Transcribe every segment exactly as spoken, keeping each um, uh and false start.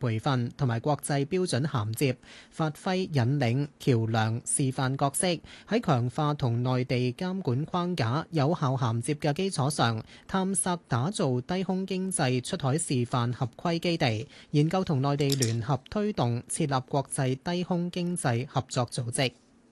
培訓同埋國際標準銜接，發揮引領、橋樑、示範角色，喺強化同內地監管框架有效銜接嘅基礎上，探索打造低空經濟出海示範合規基地，研究同內地聯合推動設立國際低空經濟合作組織。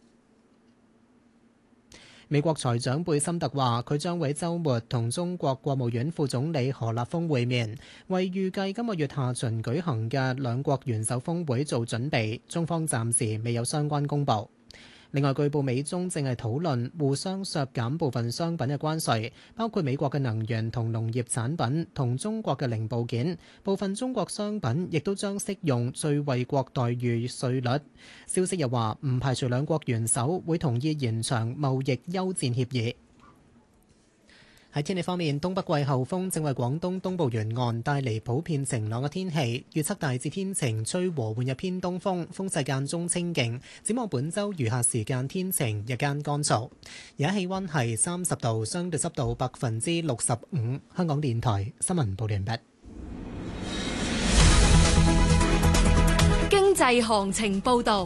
美國財長貝森特話，佢將會週末同中國國務院副總理何立峰會面，為預計今個月下旬舉行嘅兩國元首峰會做準備。中方暫時未有相關公佈。另外，據報美中正係討論互相削減部分商品嘅關稅，包括美國嘅能源同農業產品同中國嘅零部件。部分中國商品亦都將適用最惠國待遇稅率。消息又話，唔排除兩國元首會同意延長貿易休戰協議。喺天氣方面，東北季候風正為廣東東部沿岸帶嚟普遍晴朗嘅天氣，預測大致天晴，吹和緩嘅偏東風，風勢間中清勁。展望本週餘下時間天晴，日間乾燥。而家氣溫係三十度，相對濕度百分之六十五。香港電台新聞報完畢。 經濟行情報導。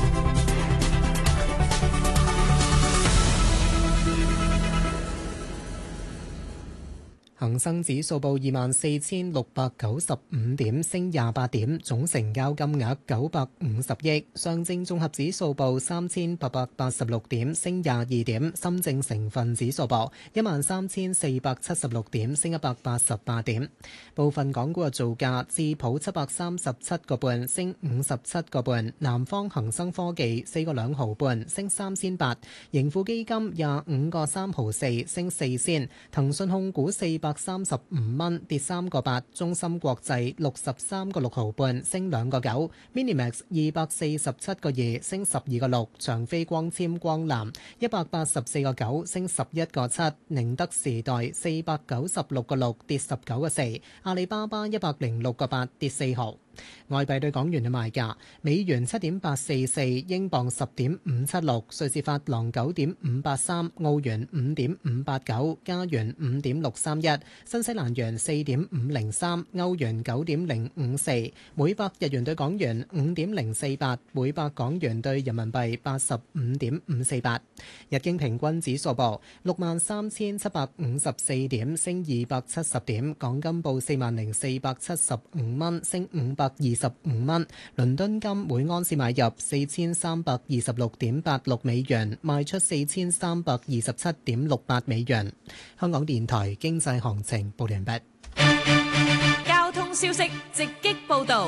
恒生指數報二萬四千六百九十五點，升廿八點，總成交金額九百五十億。上證綜合指數報三千八百八十六點，升廿二點。深證成分指數報一萬三千四百七十六點，升一百八十八點。部分港股嘅造價：智普七百三十七個半，升五十七個半；南方恒生科技四個兩毫半，升三千八；盈富基金廿五個三毫四，升四仙；騰訊控股四百三十五蚊，跌三個八；中芯國際六十三個六毫半，升兩個九；Minimax 二百四十七個二，升十二個六；長飛光纖光纜一百八十四個九，升十一個七；寧德時代四百九十六個六，跌十九個四；阿里巴巴一百零六個八，跌四毫。外幣對港元嘅賣價：美元七點八四四，英鎊十點五七六，瑞士法郎九點五八三，澳元五點五八九，加元五點六三一，新西蘭元四點五零三，歐元九點零五四，每百日元對港元五點零四八，每百港元對人民幣八十五點五四八。日經平均指數報六萬三千七百五十四點，升二百七十點。港金報四萬零四百七十五蚊，升五百二十五蚊。倫敦金每安士買入四千三百二十六點八六美元，賣出四千三百二十七點六八美元。香港電台經濟行情報完畢。 交通消息直擊報道。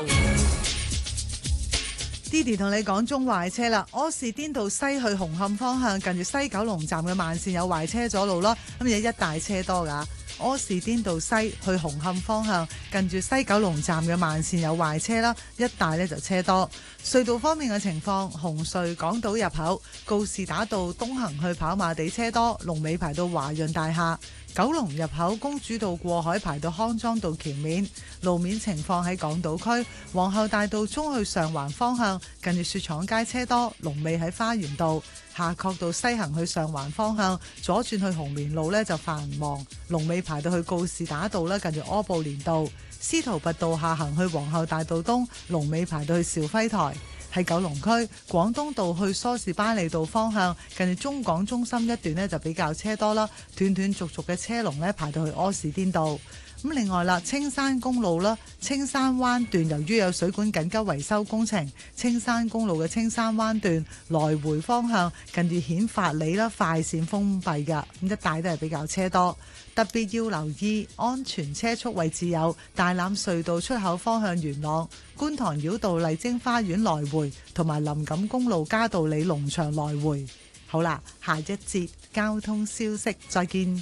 Didi 同你講中壞車啦，柯士甸道西去紅磡方向，近住西九龍站嘅慢線有壞車阻路咯，咁有一大車多㗎。柯士甸道西去紅磡方向，近住西九龍站嘅慢線有壞車啦，一帶呢就車多。隧道方面嘅情況，紅隧港島入口告士打道東行去跑馬地車多，龍尾排到華潤大廈。九龍入口公主道過海排到康莊道橋面。路面情況喺港島區皇后大道中去上環方向，近住雪廠街車多，龍尾喺花園道。夏慤道西行去上環方向，左轉去紅棉路呢就繁忙，龍尾排到去告士打道啦，近住柯布連道。司徒拔道下行去皇后大道東，龍尾排到去兆輝台。喺九龍區廣東道去梳士巴利道方向，近住中港中心一段呢就比較車多啦，斷斷續續嘅車龍呢排到去柯士甸道。咁另外啦，青山公路啦，青山灣段由於有水管緊急維修工程，青山公路嘅青山灣段來回方向近住顯發里啦，快線封閉㗎，咁一帶都係比較車多。特別要留意安全車速位置有大欖隧道出口方向元朗、觀塘繞道麗晶花園來回，同埋林錦公路嘉道理農場來回。好啦，下一節交通消息，再見。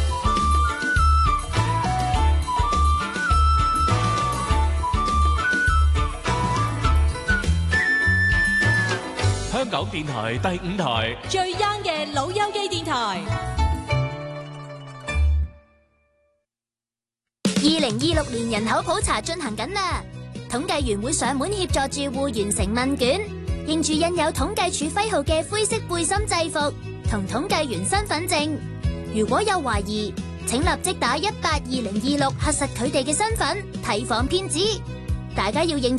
香港電台第五台最 young 嘅老友記電台。 二零二六年人口普查進行緊啦，統計員會上門協助住戶完成問卷，認住印有統計處徽號嘅灰色背心制服同統計員身份證。如果有懷疑，請立即打一八二零二六核實佢哋嘅身份，提防騙子。大家要認